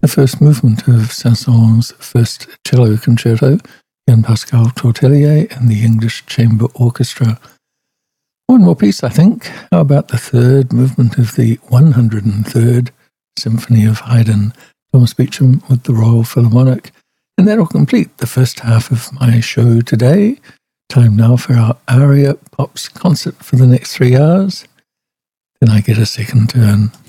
first movement of Saint-Saëns' first cello concerto, Jan Pascal Tortelier and the English Chamber Orchestra. One more piece, I think. How about the third movement of the 103rd Symphony of Haydn, Thomas Beecham with the Royal Philharmonic. And that'll complete the first half of my show today. Time now for our Aria Pops concert for the next 3 hours. Then I get a second turn.